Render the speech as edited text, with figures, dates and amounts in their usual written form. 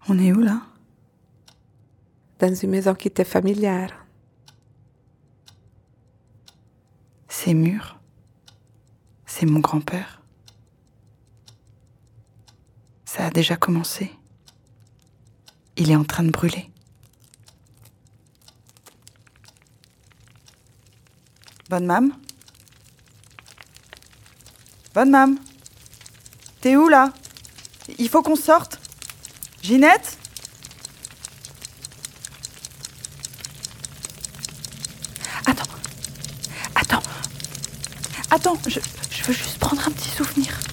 On est où là? Dans une maison qui était familière. Ces murs, c'est mon grand-père. Ça a déjà commencé. Il est en train de brûler. Bonne mam? Bonne mam? T'es où là? Il faut qu'on sorte. Ginette? Attends, je veux juste prendre un petit souvenir.